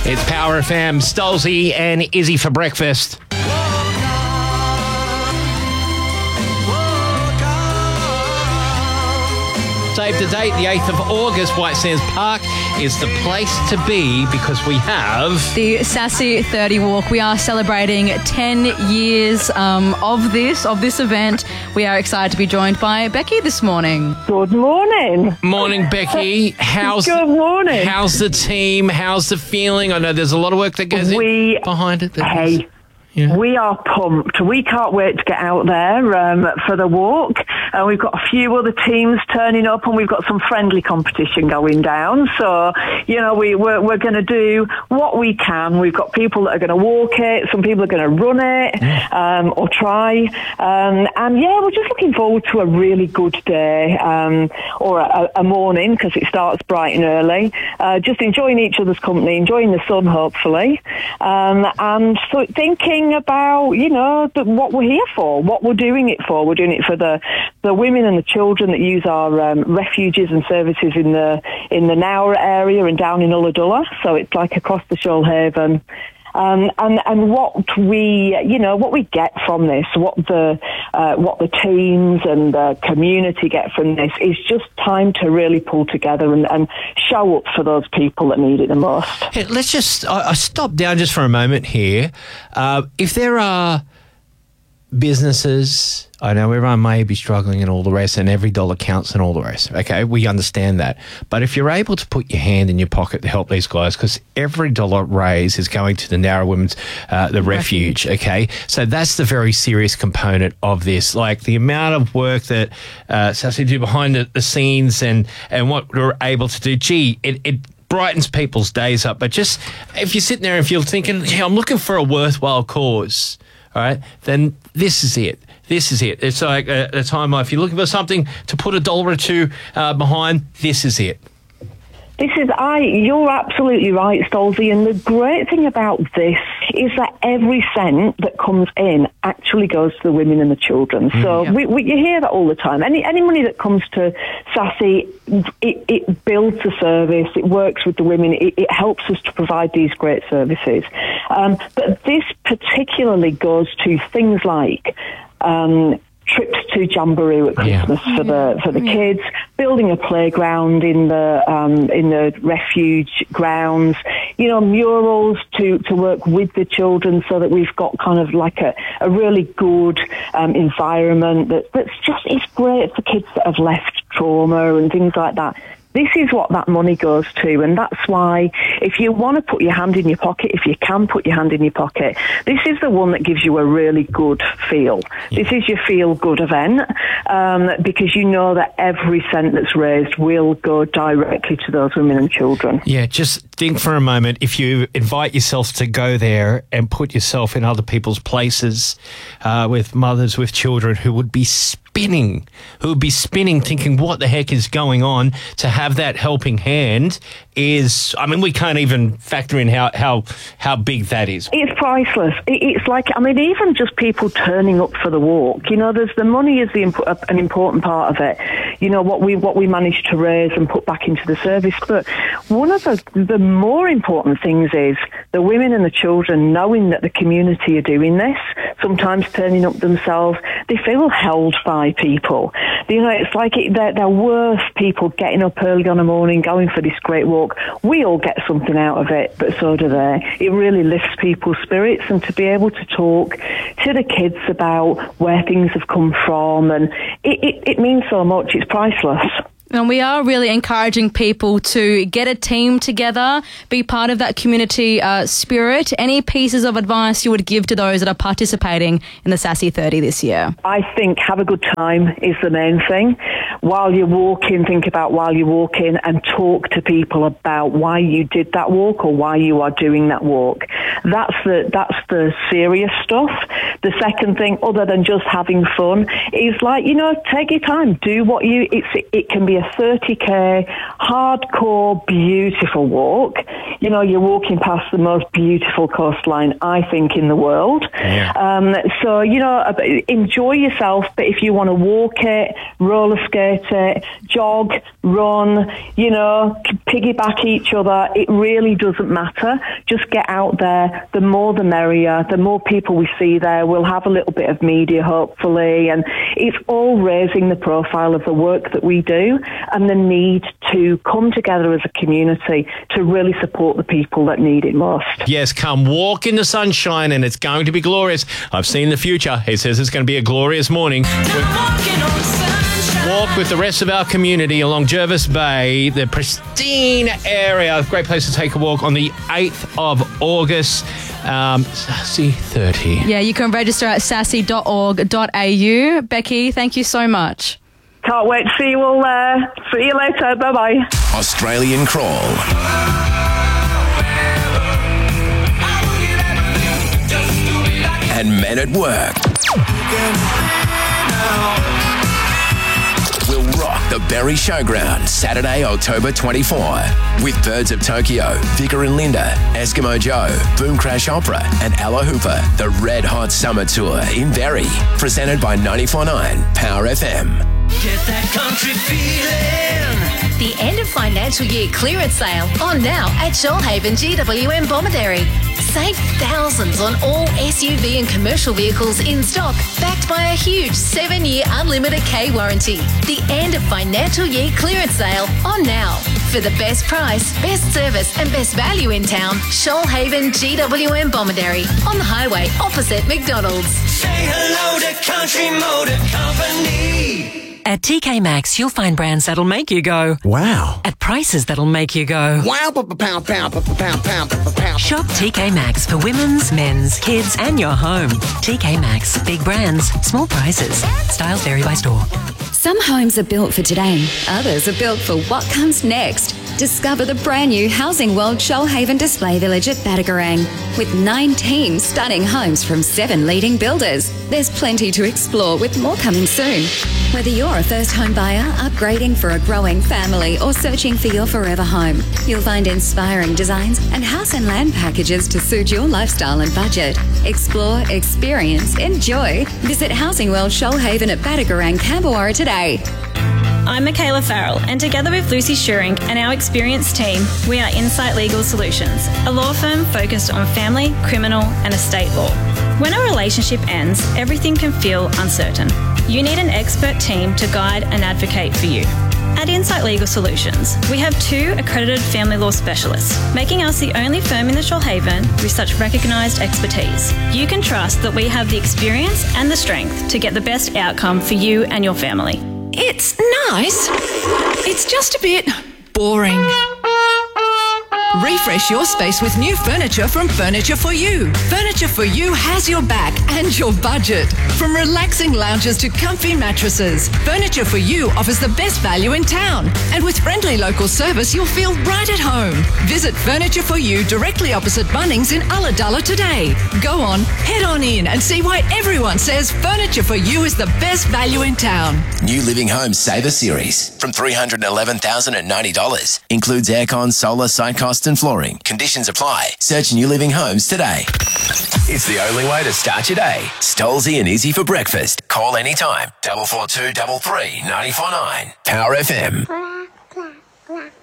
It's Power FM, Stolzy and Izzy for breakfast. Save the date, the 8th of August, White Sands Park is the place to be because we have the Sassy 30 Walk. We are celebrating 10 years of this event. We are excited to be joined by Becky this morning. Good morning. Morning, Becky. Good morning. How's the team? How's the feeling? I know there's a lot of work that goes behind it. Yeah. We are pumped. We can't wait to get out there for the walk. We've got a few other teams turning up and we've got some friendly competition going down. So, we're going to do what we can. We've got people that are going to walk it. Some people are going to run it or try. We're just looking forward to a really good day or a morning because it starts bright and early. Just enjoying each other's company, enjoying the sun, hopefully. And so thinking about, what we're here for, what we're doing it for. We're doing it for the women and the children that use our refuges and services in the Nowra area and down in Ulladulla. So it's like across the Shoalhaven. And what we get from this, what the teams and the community get from this is just time to really pull together and show up for those people that need it the most. Hey, let's just I stop down just for a moment here. If there are businesses, I know everyone may be struggling and all the rest, and every dollar counts and all the rest. Okay, we understand that. But if you're able to put your hand in your pocket to help these guys, because every dollar raised is going to the Nowra Women's the refuge. Okay, so that's the very serious component of this. Like the amount of work that Sassy do behind the scenes and what we're able to do. It brightens people's days up. But just if you're sitting there and if you're thinking, hey, I'm looking for a worthwhile cause, all right, then this is it. This is it. It's like a time if you're looking for something to put $1 or $2 behind, this is it. You're absolutely right, Stolzy, and the great thing about this is that every cent that comes in actually goes to the women and the children. So you hear that all the time. Any money that comes to Sassy, it builds a service, it works with the women, it helps us to provide these great services. But this particularly goes to things like trips to Jamboree at Christmas for the kids, building a playground in the refuge grounds, murals to work with the children so that we've got kind of like a really good environment that's just it's great for kids that have left trauma and things like that. This is what that money goes to, and that's why if you want to put your hand in your pocket, if you can put your hand in your pocket, this is the one that gives you a really good feel. Yeah. This is your feel-good event because you know that every cent that's raised will go directly to those women and children. Yeah, just think for a moment, if you invite yourself to go there and put yourself in other people's places with mothers with children who would be spinning thinking what the heck is going on, to have that helping hand is, we can't even factor in how big that is. It's priceless. It's like, even just people turning up for the walk, there's the money is an important part of it, what we manage to raise and put back into the service. But one of the more important things is the women and the children knowing that the community are doing this, sometimes turning up themselves. They feel held by people. It's like they're worth people getting up early on a morning, going for this great walk. We all get something out of it, but so do they. It really lifts people's spirits, and to be able to talk to the kids about where things have come from, and it means so much. It's priceless. And we are really encouraging people to get a team together, be part of that community spirit. Any pieces of advice you would give to those that are participating in the Sassy 30 this year? I think have a good time is the main thing. While you're walking, think about while you're walking and talk to people about why you did that walk or why you are doing that walk. That's the serious stuff. The second thing, other than just having fun, is take your time. Do what it can be a 30k hardcore, beautiful walk. You're walking past the most beautiful coastline, I think, in the world. Yeah. So, enjoy yourself, but if you want to walk it, roller skate it, jog, run, piggyback each other, it really doesn't matter. Just get out there. The more the merrier. The more people we see there, we'll have a little bit of media, hopefully, and it's all raising the profile of the work that we do and the need to come together as a community to really support the people that need it most. Yes, come walk in the sunshine and it's going to be glorious. I've seen the future. He says it's going to be a glorious morning. Walk with the rest of our community along Jervis Bay, the pristine area. Great place to take a walk on the 8th of August. Sassy 30. Yeah, you can register at sassy.org.au. Becky, thank you so much. Can't wait to see you all there. See you later. Bye-bye. Australian Crawl. And Men at Work. We'll rock the Berry Showground Saturday, October 24 with Birds of Tokyo, Vicar and Linda, Eskimo Joe, Boom Crash Opera and Ella Hooper. The Red Hot Summer Tour in Berry, presented by 94.9 Power FM. Get that country feeling. The end of financial year clearance sale on now at Shoalhaven GWM Bomaderry. Save thousands on all SUV and commercial vehicles in stock, backed by a huge 7-year unlimited K warranty. The end of financial year clearance sale on now. For the best price, best service and best value in town, Shoalhaven GWM Bomaderry on the highway opposite McDonald's. Say hello to Country Motor Company. At TK Maxx, you'll find brands that'll make you go, wow. At prices that'll make you go, wow, pow, pow, pow, pow, pow, pow. Shop TK Maxx for women's, men's, kids and your home. TK Maxx. Big brands, small prices. Styles vary by store. Some homes are built for today. Others are built for what comes next. Discover the brand new Housing World Shoalhaven Display Village at Badagarang. With 19 stunning homes from 7 leading builders. There's plenty to explore with more coming soon. Whether you're a first home buyer, upgrading for a growing family or searching for your forever home, you'll find inspiring designs and house and land packages to suit your lifestyle and budget. Explore, experience, enjoy. Visit Housing World Shoalhaven at Badagarang, Camberwara today. I'm Michaela Farrell, and together with Lucy Schuring and our experienced team, we are Insight Legal Solutions, a law firm focused on family, criminal and estate law. When a relationship ends, everything can feel uncertain. You need an expert team to guide and advocate for you. At Insight Legal Solutions, we have 2 accredited family law specialists, making us the only firm in the Shoalhaven with such recognised expertise. You can trust that we have the experience and the strength to get the best outcome for you and your family. It's nice. It's just a bit boring. Refresh your space with new furniture from Furniture For You. Furniture For You has your back and your budget. From relaxing lounges to comfy mattresses, Furniture For You offers the best value in town. And with friendly local service, you'll feel right at home. Visit Furniture For You directly opposite Bunnings in Ulladulla today. Go on, head on in and see why everyone says Furniture For You is the best value in town. New Living Home Saver Series from $311,090. Includes aircon, solar, site costs and flooring. Conditions apply. Search New Living Homes today. It's the only way to start your day. Stolzy and Izzy for breakfast. Call anytime. 442 33 949. Power FM.